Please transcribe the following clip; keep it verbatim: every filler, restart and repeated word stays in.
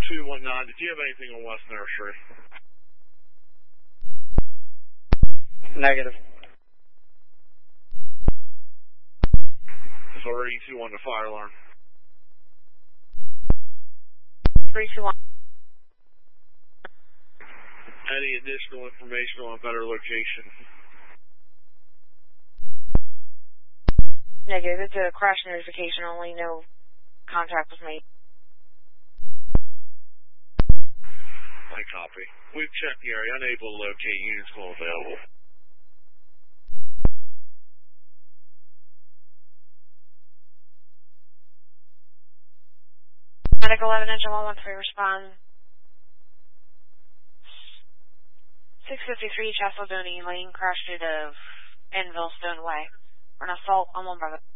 two one nine, did you have anything on West Nursery? Negative. three two one to fire alarm. three two one. Any additional information on a better location? Negative. It's a crash notification only. No contact was made. I copy. We've checked the area, unable to locate units still available. Medic eleven, engine one one three, respond. six fifty-three Chasledoni Lane, crash due to Enville Stone Way. We're an assault on one brother.